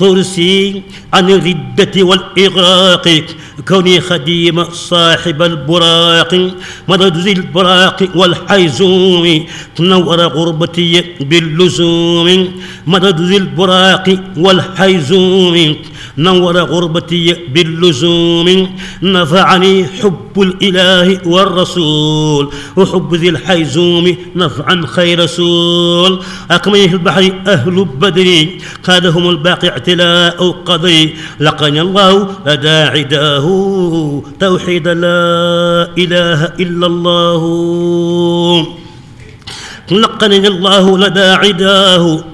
ترسي عن الردة والإغراق كوني خديم صاحب البراق مدد ذي البراق والحيزوم تنور غربتي باللزوم مدد ذي البراق والحيزوم نور غربتي باللزوم نفعني حب الإله والرسول وحب ذي الحيزوم نفعا خير رسول أكمله البحر أهل بدر قادهم الباقي اعتلاء قدري لقني الله لدى عداه توحيد لا إله إلا الله لقني الله لدى عداه